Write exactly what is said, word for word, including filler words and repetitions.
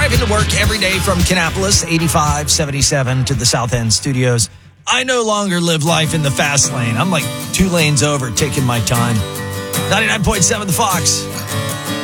Driving to work every day from Kannapolis, eighty-five seventy-seven to the South End Studios. I no longer live life in the fast lane. I'm like two lanes over, taking my time. ninety-nine point seven The Fox.